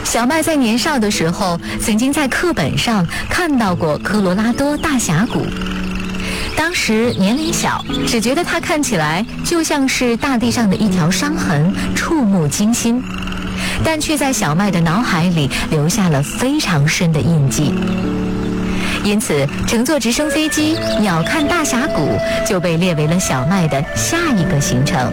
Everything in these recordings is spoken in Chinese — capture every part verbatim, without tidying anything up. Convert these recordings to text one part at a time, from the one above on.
小麦在年少的时候，曾经在课本上看到过科罗拉多大峡谷。当时年龄小，只觉得它看起来就像是大地上的一条伤痕，触目惊心，但却在小麦的脑海里留下了非常深的印记。因此，乘坐直升飞机鸟瞰大峡谷就被列为了小麦的下一个行程。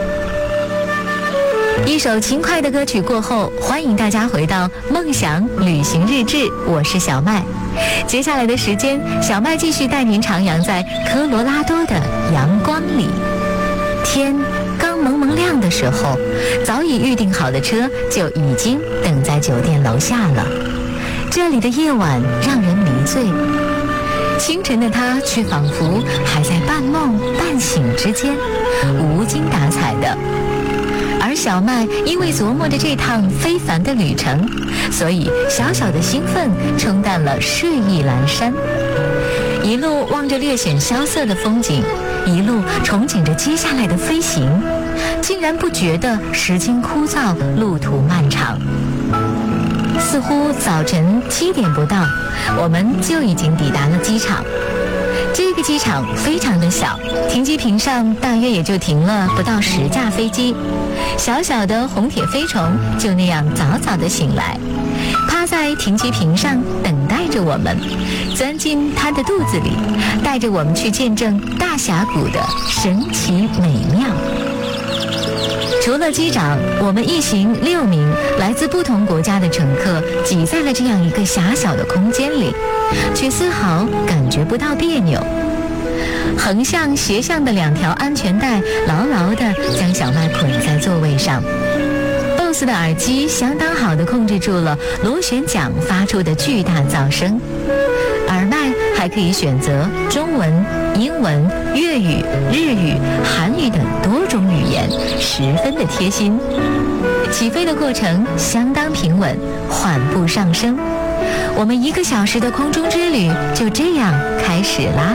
一首轻快的歌曲过后，欢迎大家回到梦想旅行日志，我是小麦。接下来的时间，小麦继续带您徜徉在科罗拉多的阳光里。天刚蒙蒙亮的时候，早已预订好的车就已经等在酒店楼下了。这里的夜晚让人迷醉，清晨的它却仿佛还在半梦半醒之间，无精打采的。而小麦因为琢磨着这趟非凡的旅程，所以小小的兴奋冲淡了睡意阑珊。一路望着略显萧瑟的风景，一路憧憬着接下来的飞行，竟然不觉得时间枯燥，路途漫长。似乎早晨七点不到，我们就已经抵达了机场。这个机场非常的小，停机坪上大约也就停了不到十架飞机。小小的红铁飞虫就那样早早的醒来，趴在停机坪上等待着我们，钻进它的肚子里，带着我们去见证大峡谷的神奇美妙。除了机长，我们一行六名来自不同国家的乘客挤在了这样一个狭小的空间里，却丝毫感觉不到别扭。横向斜向的两条安全带牢牢地将小麦捆在座位上。B O S S 的耳机相当好地控制住了螺旋桨发出的巨大噪声，耳麦还可以选择中文、英文、粤语、日语、韩语等多种语言，十分的贴心。起飞的过程相当平稳，缓步上升。我们一个小时的空中之旅就这样开始啦。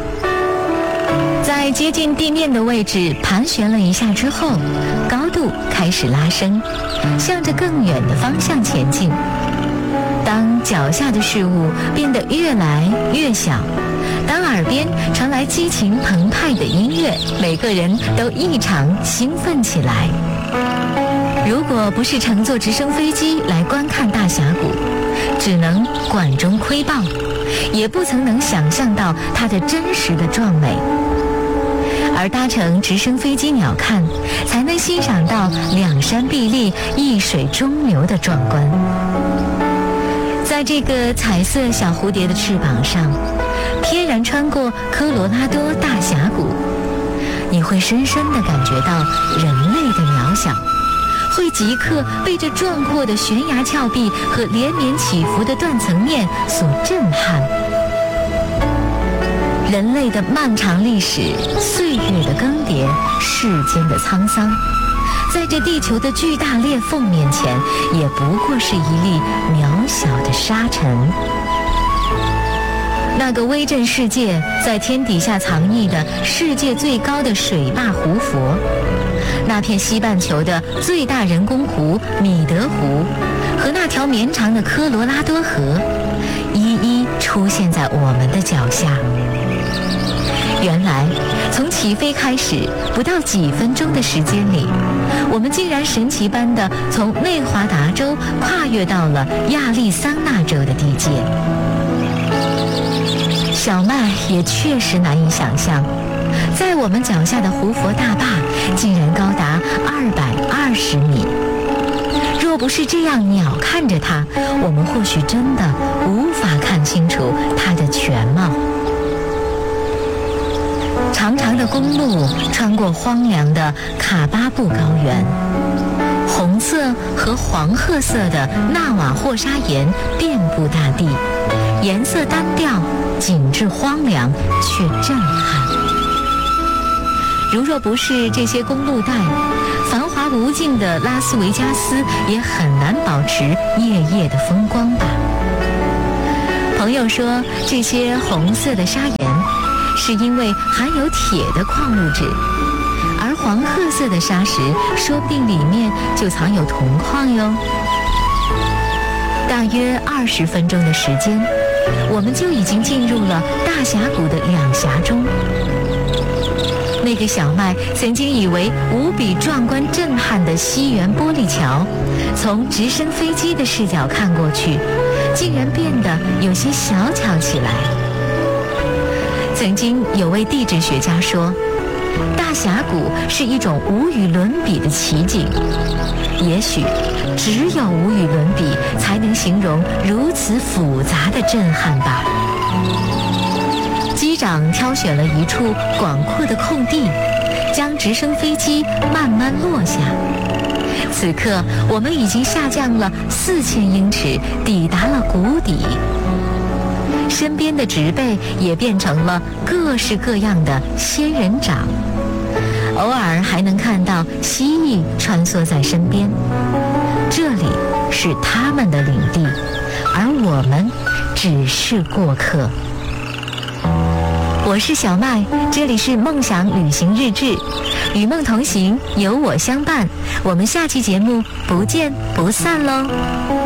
在接近地面的位置盘旋了一下之后，高度开始拉升，向着更远的方向前进。当脚下的事物变得越来越小，当耳边传来激情澎湃的音乐，每个人都异常兴奋起来。如果不是乘坐直升飞机来观看大峡谷，只能管中窥豹，也不曾能想象到它的真实的壮美。而搭乘直升飞机鸟瞰，才能欣赏到两山壁立、一水中流的壮观。在这个彩色小蝴蝶的翅膀上，翩然穿过科罗拉多大峡谷，你会深深地感觉到人类的渺小，会即刻被这壮阔的悬崖峭壁和连绵起伏的断层面所震撼。人类的漫长历史，岁月的更迭，世间的沧桑，在这地球的巨大裂缝面前，也不过是一粒渺小的沙尘。那个威震世界，在天底下藏匿的世界最高的水坝胡佛，那片西半球的最大人工湖米德湖，和那条绵长的科罗拉多河，一一出现在我们的脚下。原来，从起飞开始，不到几分钟的时间里，我们竟然神奇般地从内华达州跨越到了亚利桑那州的地界。小麦也确实难以想象，在我们脚下的胡佛大坝竟然高达二百二十米。若不是这样鸟看着它，我们或许真的无法看清楚它的全貌。长长的公路穿过荒凉的卡巴布高原，红色和黄褐色的纳瓦霍砂岩遍布大地，颜色单调，景致荒凉却震撼。如若不是这些公路带，繁华无尽的拉斯维加斯也很难保持夜夜的风光吧。朋友说，这些红色的砂岩是因为含有铁的矿物质，而黄褐色的砂石说不定里面就藏有铜矿哟。 大约二十分钟的时间，我们就已经进入了大峡谷的两峡中。那个小麦曾经以为无比壮观震撼的西园玻璃桥，从直升飞机的视角看过去，竟然变得有些小巧起来。曾经有位地质学家说，大峡谷是一种无与伦比的奇景，也许只有无与伦比才能形容如此复杂的震撼吧。机长挑选了一处广阔的空地，将直升飞机慢慢落下。此刻我们已经下降了四千英尺，抵达了谷底。身边的植被也变成了各式各样的仙人掌，偶尔还能看到蜥蜴穿梭在身边。这里是他们的领地，而我们只是过客。我是小麦，这里是梦想旅行日志，与梦同行，有我相伴。我们下期节目不见不散喽。